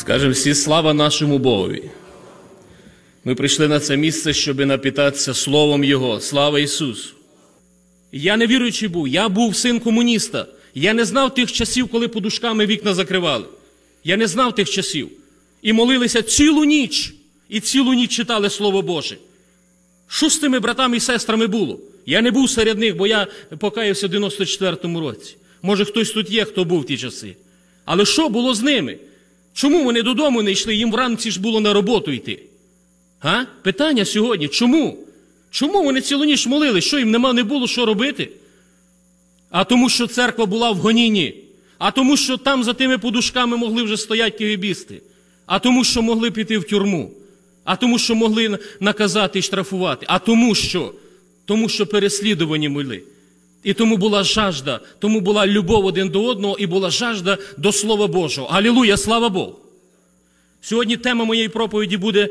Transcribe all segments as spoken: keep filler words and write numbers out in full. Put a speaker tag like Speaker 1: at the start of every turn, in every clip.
Speaker 1: Скажемо всі слава нашому Богові. Ми прийшли на це місце, щоб напитатися Словом Його. Слава Ісусу! Я не віруючий був, я був син комуніста. Я не знав тих часів, коли подушками вікна закривали. Я не знав тих часів. І молилися цілу ніч. І цілу ніч читали Слово Боже. Що з тими братами і сестрами було? Я не був серед них, бо я покаявся в дев'яносто четвертому році. Може, хтось тут є, хто був в ті часи. Але що було з ними? Чому вони додому не йшли? Їм вранці ж було на роботу йти. А? Питання сьогодні. Чому? Чому вони цілу ніч молили? Що їм нема, не було що робити? А тому, що церква була в гонінні. А тому, що там за тими подушками могли вже стоять кегебісти. А тому, що могли піти в тюрму. А тому, що могли наказати і штрафувати. А тому, що? Тому, що переслідувані були. І тому була жажда, тому була любов один до одного і була жажда до Слова Божого. Алілуя, слава Богу! Сьогодні тема моєї проповіді буде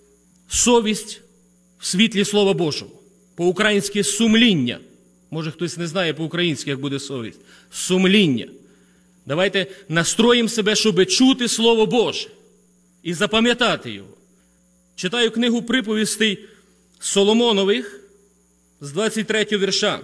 Speaker 1: совість в світлі Слова Божого. По-українськи сумління. Може, хтось не знає по-українськи, як буде совість. Сумління. Давайте настроїмо себе, щоб чути Слово Боже і запам'ятати його. Читаю книгу приповістей Соломонових з двадцять третього вірша.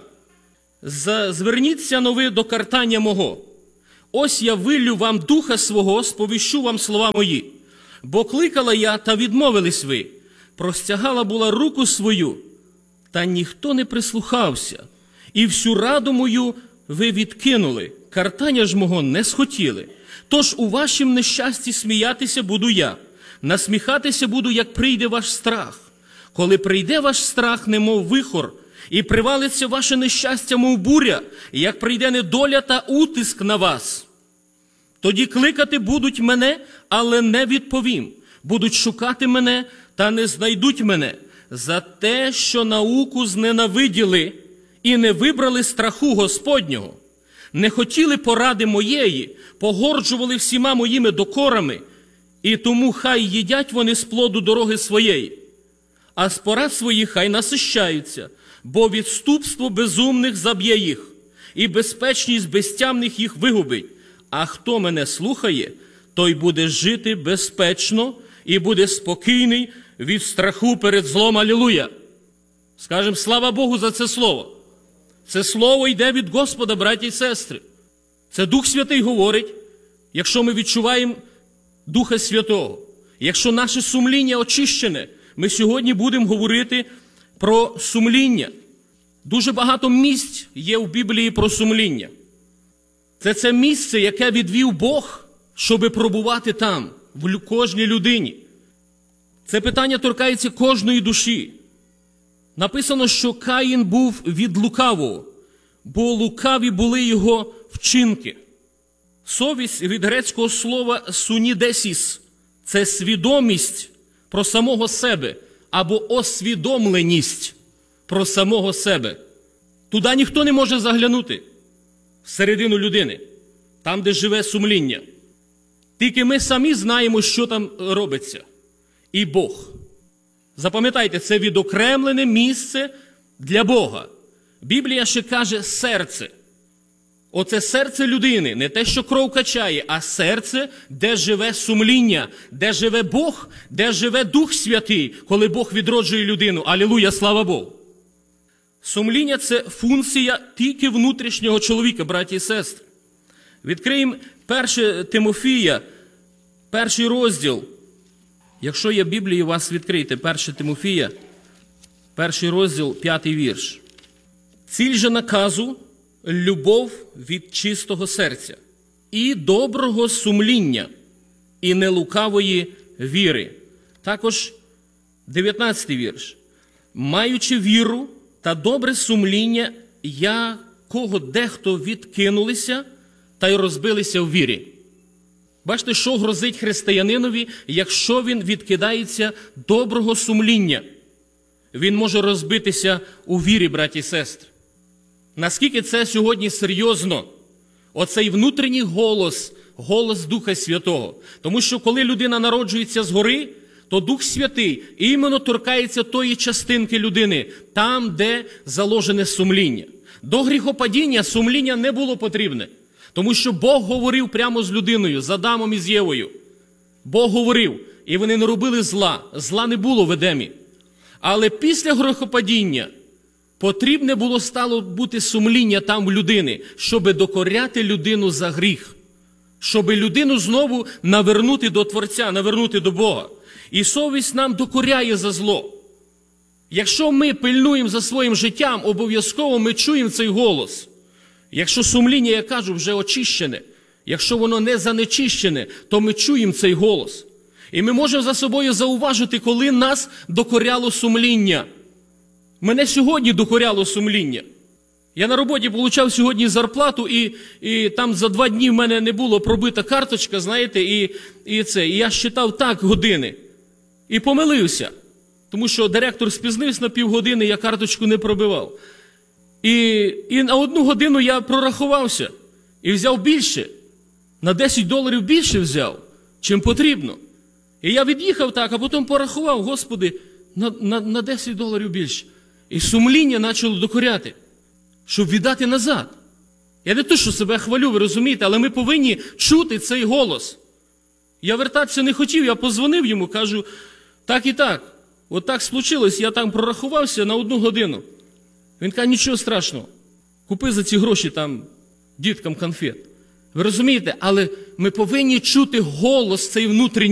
Speaker 1: «Зверніться но ви до картання мого. Ось я виллю вам духа свого, сповіщу вам слова мої. Бо кликала я, та відмовились ви. Простягала була руку свою, та ніхто не прислухався. І всю раду мою ви відкинули, картання ж мого не схотіли. Тож у вашім нещасті сміятися буду я, насміхатися буду, як прийде ваш страх. Коли прийде ваш страх, немов вихор, і привалиться ваше нещастя, мов буря, і як прийде недоля та утиск на вас. Тоді кликати будуть мене, але не відповім. Будуть шукати мене, та не знайдуть мене. За те, що науку зненавиділи і не вибрали страху Господнього. Не хотіли поради моєї, погорджували всіма моїми докорами, і тому хай їдять вони з плоду дороги своєї. А з порад своїх хай насищаються, бо відступство безумних заб'є їх, і безпечність безтямних їх вигубить. А хто мене слухає, той буде жити безпечно і буде спокійний від страху перед злом. Алілуя! Скажемо, слава Богу за це слово. Це слово йде від Господа, браті і сестри. Це Дух Святий говорить, якщо ми відчуваємо Духа Святого. Якщо наше сумління очищене, ми сьогодні будемо говорити про сумління. Дуже багато місць є в Біблії про сумління. Це це місце, яке відвів Бог, щоб пробувати там, в кожній людині. Це питання торкається кожної душі. Написано, що Каїн був від лукавого, бо лукаві були його вчинки. Совість від грецького слова «сунідесіс» – це свідомість про самого себе, або освідомленість про самого себе. Туди ніхто не може заглянути, всередину людини, там, де живе сумління. Тільки ми самі знаємо, що там робиться. І Бог. Запам'ятайте, це відокремлене місце для Бога. Біблія ще каже серце. Оце серце людини, не те, що кров качає, а серце, де живе сумління, де живе Бог, де живе Дух Святий, коли Бог відроджує людину. Алілуя, слава Богу! Сумління – це функція тільки внутрішнього чоловіка, браті і сестри. Відкриємо перше Тимофія, перший розділ. Якщо є Біблія, у вас відкрийте перше Тимофія, перший розділ, п'ятий вірш. «Ціль же наказу – любов від чистого серця, і доброго сумління, і нелукавої віри». Також дев'ятнадцятий вірш. «Маючи віру та добре сумління, якого дехто відкинулися та й розбилися в вірі». Бачите, що грозить християнинові, якщо він відкидається доброго сумління? Він може розбитися у вірі, браті і сестри. Наскільки це сьогодні серйозно? Оцей внутрішній голос, голос Духа Святого. Тому що коли людина народжується згори, то Дух Святий іменно торкається тої частинки людини, там, де заложене сумління. До гріхопадіння сумління не було потрібне. Тому що Бог говорив прямо з людиною, з Адамом і з Євою. Бог говорив, і вони не робили зла. Зла не було в Едемі. Але після гріхопадіння потрібне було стало бути сумління там в людини, щоб докоряти людину за гріх. Щоб людину знову навернути до Творця, навернути до Бога. І совість нам докоряє за зло. Якщо ми пильнуємо за своїм життям, обов'язково ми чуємо цей голос. Якщо сумління, я кажу, вже очищене, якщо воно не занечищене, то ми чуємо цей голос. І ми можемо за собою зауважити, коли нас докоряло сумління. Мене сьогодні докоряло сумління. Я на роботі отримав сьогодні зарплату, і, і там за два дні в мене не було пробита карточка, знаєте, і, і це. І я считав так години. І помилився. Тому що директор спізнився на півгодини, я карточку не пробивав. І, і на одну годину я прорахувався. І взяв більше. На десять доларів більше взяв, чим потрібно. І я від'їхав так, а потім порахував, Господи, на, на, на десять доларів більше. І сумління почало докоряти, щоб віддати назад. Я не то, що себе хвалю, ви розумієте, але ми повинні чути цей голос. Я вертатися не хотів, я позвонив йому, кажу, так і так, от так случилось, я там прорахувався на одну годину. Він каже, нічого страшного, купи за ці гроші там діткам конфет. Ви розумієте, але ми повинні чути голос цей внутрішній.